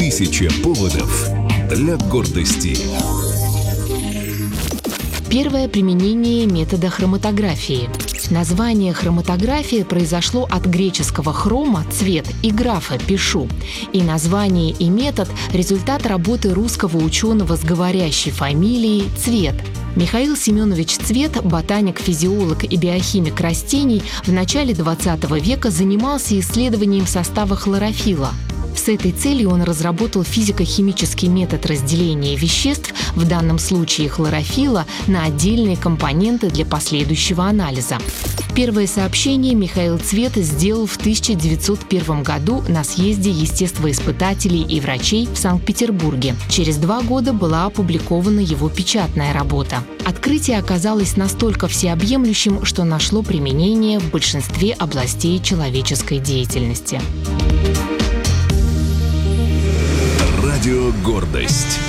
1000 поводов для гордости. Первое применение метода хроматографии. Название хроматография произошло от греческого «хрома» – цвет и графа – пишу. И название и метод – результат работы русского ученого с говорящей фамилией Цвет. Михаил Семенович Цвет, ботаник, физиолог и биохимик растений, в начале XX века занимался исследованием состава хлорофилла. С этой целью он разработал физико-химический метод разделения веществ, в данном случае хлорофилла, на отдельные компоненты для последующего анализа. Первое сообщение Михаил Цвет сделал в 1901 году на съезде естествоиспытателей и врачей в Санкт-Петербурге. Через 2 года была опубликована его печатная работа. Открытие оказалось настолько всеобъемлющим, что нашло применение в большинстве областей человеческой деятельности. Радио «Гордость».